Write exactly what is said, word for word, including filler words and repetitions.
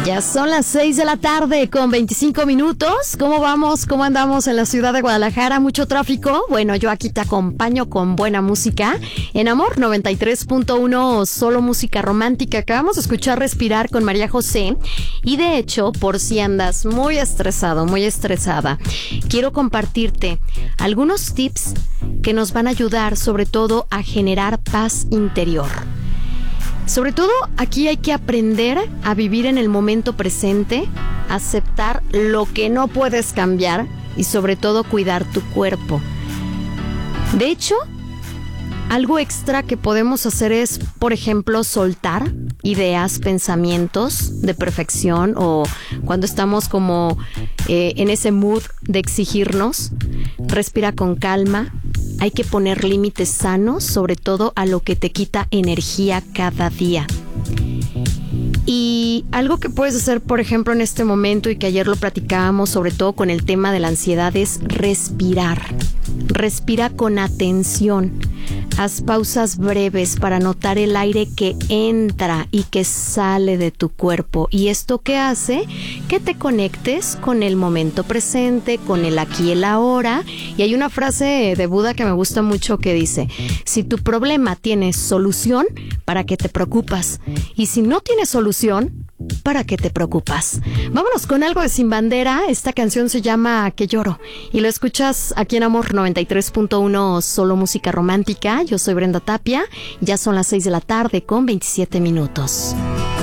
Ya son las seis de la tarde con veinticinco minutos. ¿Cómo vamos? ¿Cómo andamos en la ciudad de Guadalajara? ¿Mucho tráfico? Bueno, yo aquí te acompaño con buena música. En Amor noventa y tres punto uno, solo música romántica. Acabamos de escuchar Respirar con María José. Y de hecho, por si andas muy estresado, muy estresada, quiero compartirte algunos tips que nos van a ayudar sobre todo a generar paz interior. Sobre todo, aquí hay que aprender a vivir en el momento presente, aceptar lo que no puedes cambiar y sobre todo cuidar tu cuerpo. De hecho, algo extra que podemos hacer es, por ejemplo, soltar ideas, pensamientos de perfección o cuando estamos como eh, en ese mood de exigirnos. Respira con calma. Hay que poner límites sanos, sobre todo a lo que te quita energía cada día. Y algo que puedes hacer, por ejemplo, en este momento y que ayer lo platicábamos, sobre todo con el tema de la ansiedad, es respirar. Respira con atención. Haz pausas breves para notar el aire que entra y que sale de tu cuerpo. ¿Y esto qué hace? Que te conectes con el momento presente, con el aquí y el ahora. Y hay una frase de Buda que me gusta mucho que dice: si tu problema tiene solución, ¿para qué te preocupas? Y si no tiene solución, ¿para qué te preocupas? Vámonos con algo de Sin Bandera. Esta canción se llama Que Lloro y lo escuchas aquí en Amor noventa y tres punto uno, solo música romántica. Yo soy Brenda Tapia. Ya son las seis de la tarde con veintisiete minutos.